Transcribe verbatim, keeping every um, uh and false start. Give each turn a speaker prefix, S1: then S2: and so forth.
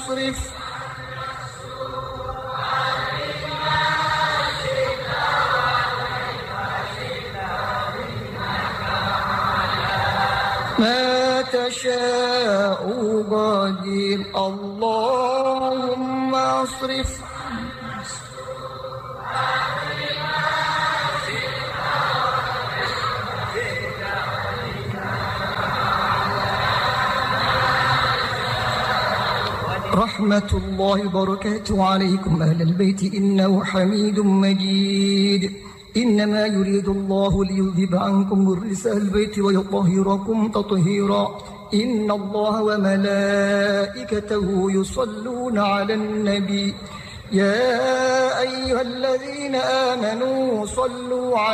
S1: اصرف ما تشاء قدير اللهم اصرف رحمة الله وبركاته عليكم أهل البيت إنه حميد مجيد. إنما يريد الله ليذهب عنكم الرجس أهل البيت ويطهركم تطهيرا. إن الله وملائكته يصلون على النبي يا أيها الذين آمنوا صلوا عليه